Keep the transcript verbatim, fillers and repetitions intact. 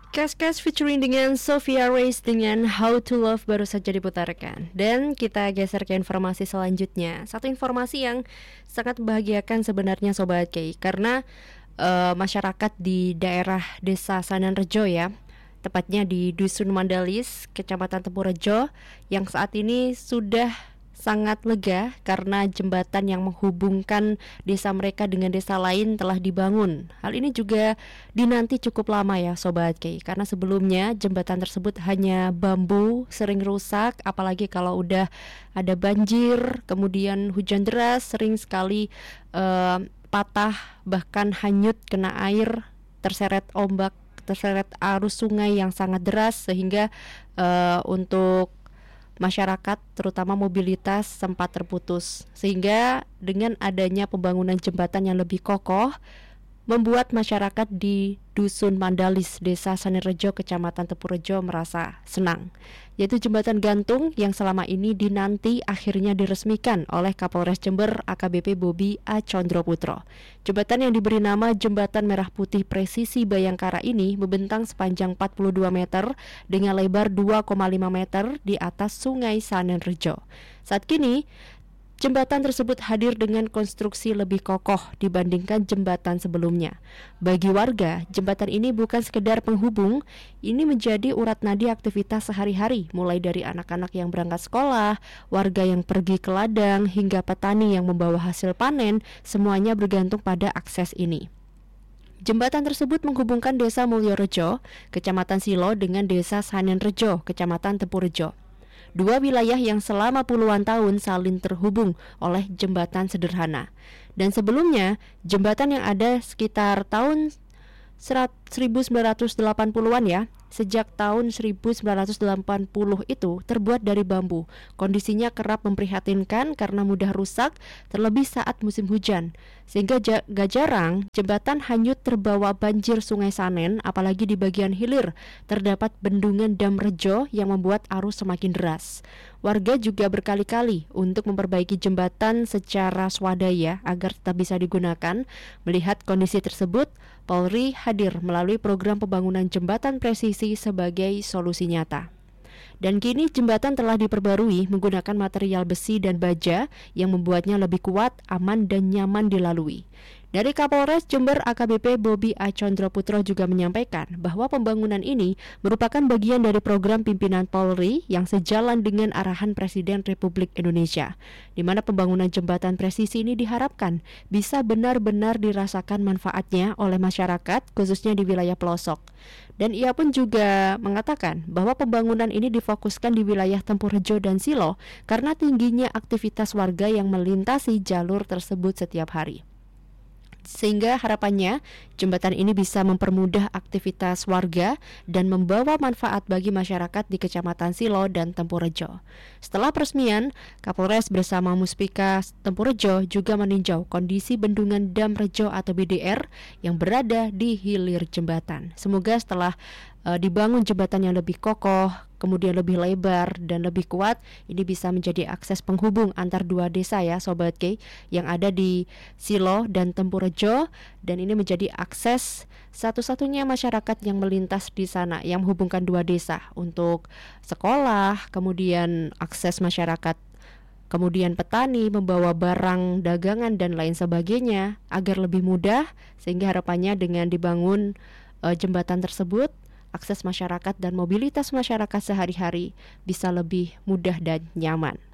Kes-kes featuring dengan Sophia Reyes dengan How to Love baru saja diputarkan. Dan kita geser ke informasi selanjutnya. Satu informasi yang sangat membahagiakan sebenarnya Sobat Kei, karena uh, masyarakat di daerah Desa Sananrejo ya, tepatnya di Dusun Mandalis, Kecamatan Tempurejo, yang saat ini sudah sangat lega karena jembatan yang menghubungkan desa mereka dengan desa lain telah dibangun. Hal ini juga dinanti cukup lama ya Sobat Kei, karena sebelumnya jembatan tersebut hanya bambu, sering rusak, apalagi kalau udah ada banjir, kemudian hujan deras, sering sekali uh, patah, bahkan hanyut kena air, terseret ombak, terseret arus sungai yang sangat deras, sehingga uh, untuk masyarakat terutama mobilitas sempat terputus. Sehingga dengan adanya pembangunan jembatan yang lebih kokoh membuat masyarakat di Dusun Mandalis, Desa Sananrejo, Kecamatan Tempurejo merasa senang. Yaitu jembatan gantung yang selama ini dinanti akhirnya diresmikan oleh Kapolres Jember A K B P Bobi A Condroputro. Jembatan yang diberi nama Jembatan Merah Putih Presisi Bayangkara ini membentang sepanjang empat puluh dua meter dengan lebar dua koma lima meter di atas Sungai Sananrejo. Saat kini jembatan tersebut hadir dengan konstruksi lebih kokoh dibandingkan jembatan sebelumnya. Bagi warga, jembatan ini bukan sekedar penghubung, ini menjadi urat nadi aktivitas sehari-hari, mulai dari anak-anak yang berangkat sekolah, warga yang pergi ke ladang, hingga petani yang membawa hasil panen, semuanya bergantung pada akses ini. Jembatan tersebut menghubungkan Desa Mulyorejo, Kecamatan Silo, dengan Desa Sananrejo, Kecamatan Tempurejo. Dua wilayah yang selama puluhan tahun saling terhubung oleh jembatan sederhana. Dan sebelumnya, jembatan yang ada sekitar tahun seribu sembilan ratus delapan puluhan ya, sejak tahun seribu sembilan ratus delapan puluh itu terbuat dari bambu. Kondisinya kerap memprihatinkan karena mudah rusak, terlebih saat musim hujan. Sehingga ja- gak jarang jembatan hanyut terbawa banjir Sungai Sanen, apalagi di bagian hilir terdapat bendungan Dam Rejo yang membuat arus semakin deras. Warga juga berkali-kali untuk memperbaiki jembatan secara swadaya agar tetap bisa digunakan. Melihat kondisi tersebut, Polri hadir melalui program pembangunan jembatan presisi sebagai solusi nyata. Dan kini jembatan telah diperbarui menggunakan material besi dan baja yang membuatnya lebih kuat, aman, dan nyaman dilalui. Dari Kapolres Jember A K B P Bobi A Condroputro juga menyampaikan bahwa pembangunan ini merupakan bagian dari program pimpinan Polri yang sejalan dengan arahan Presiden Republik Indonesia, di mana pembangunan jembatan presisi ini diharapkan bisa benar-benar dirasakan manfaatnya oleh masyarakat, khususnya di wilayah pelosok. Dan ia pun juga mengatakan bahwa pembangunan ini difokuskan di wilayah Tempurejo dan Silo karena tingginya aktivitas warga yang melintasi jalur tersebut setiap hari. Sehingga harapannya jembatan ini bisa mempermudah aktivitas warga dan membawa manfaat bagi masyarakat di Kecamatan Silo dan Tempurejo. Setelah peresmian, Kapolres bersama Muspika Tempurejo juga meninjau kondisi bendungan Dam Rejo atau B D R yang berada di hilir jembatan. Semoga setelah uh, dibangun jembatan yang lebih kokoh, kemudian lebih lebar dan lebih kuat, ini bisa menjadi akses penghubung antar dua desa ya Sobat K, yang ada di Silo dan Tempurejo, dan ini menjadi akses satu-satunya masyarakat yang melintas di sana yang menghubungkan dua desa untuk sekolah, kemudian akses masyarakat, kemudian petani membawa barang dagangan dan lain sebagainya agar lebih mudah, sehingga harapannya dengan dibangun uh, jembatan tersebut, akses masyarakat dan mobilitas masyarakat sehari-hari bisa lebih mudah dan nyaman.